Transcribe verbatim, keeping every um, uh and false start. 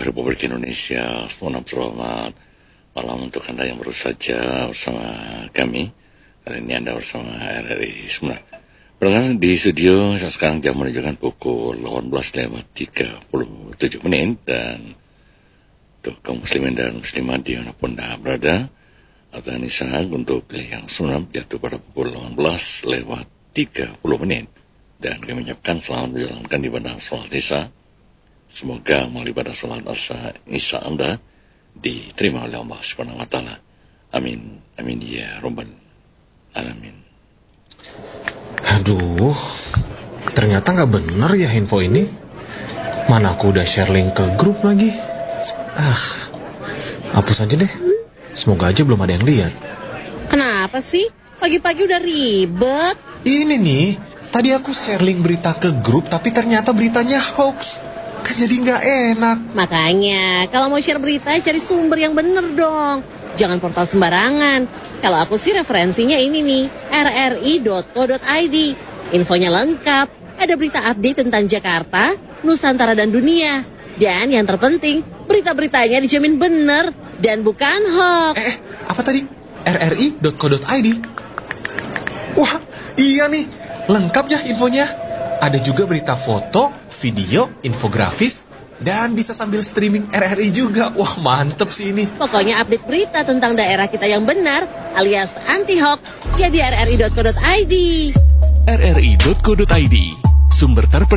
Republik Indonesia. Selamat malam untuk Anda yang baru saja bersama kami. Kali ini Anda bersama R R I Sumeneb. Berdengar di studio sekarang jam menunjukkan pukul delapan belas lewat tiga puluh tujuh menit. Dan untuk kaum muslimin dan muslimat dimanapun Anda berada, Azan Isya untuk yang Sumeneb jatuh pada pukul delapan belas lewat tiga puluh menit. Dan kami mengucapkan selamat menjalankan ibadah sholat Isya. Semoga melalui ibadah sholat Isya Anda diterima oleh Allah Subhanahu wa Ta'ala. Amin. Amin ya Rabbal Alamin. Aduh, ternyata nggak bener ya info ini. Mana aku udah share link ke grup lagi. Ah, hapus aja deh. Semoga aja belum ada yang lihat. Kenapa sih? Pagi-pagi udah ribet. Ini nih, tadi aku share link berita ke grup, tapi ternyata beritanya hoax. Kan jadi nggak enak. Makanya, kalau mau share berita, cari sumber yang bener dong. Jangan portal sembarangan. Kalau aku sih referensinya ini nih, r r i dot co dot i d. Infonya lengkap. Ada berita update tentang Jakarta, Nusantara, dan dunia. Dan yang terpenting, berita-beritanya dijamin bener dan bukan hoax. Eh, eh apa tadi? r r i dot co dot i d. Wah, iya nih. Lengkap ya infonya. Ada juga berita foto, video, infografis, dan bisa sambil streaming R R I juga. Wah, mantep sih ini. Pokoknya update berita tentang daerah kita yang benar, alias anti-hoax, jadi r r i dot co dot i d. r r i dot co dot i d, sumber terpercaya.